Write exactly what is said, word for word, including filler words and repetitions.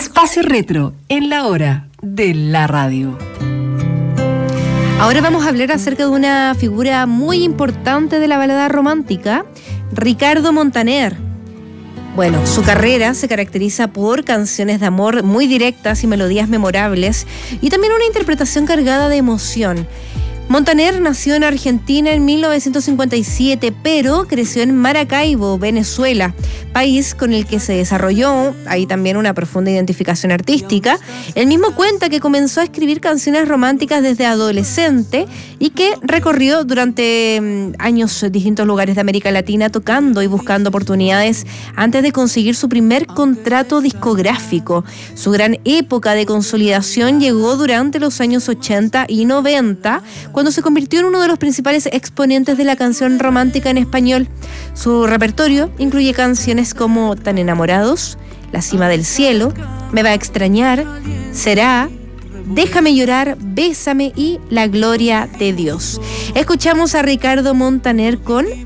Espacio Retro, en la hora de la radio. Ahora vamos a hablar acerca de una figura muy importante de la balada romántica, Ricardo Montaner. Bueno, su carrera se caracteriza por canciones de amor muy directas y melodías memorables, y también una interpretación cargada de emoción. Montaner nació en Argentina en mil novecientos cincuenta y siete, pero creció en Maracaibo, Venezuela, país con el que se desarrolló ahí también una profunda identificación artística. Él mismo cuenta que comenzó a escribir canciones románticas desde adolescente y que recorrió durante mm, años distintos lugares de América Latina tocando y buscando oportunidades antes de conseguir su primer contrato discográfico. Su gran época de consolidación llegó durante los años ochenta y noventa, cuando se convirtió en uno de los principales exponentes de la canción romántica en español. Su repertorio incluye canciones como Tan enamorados, La cima del cielo, Me va a extrañar, Será, Déjame llorar, Bésame y La gloria de Dios. Escuchamos a Ricardo Montaner con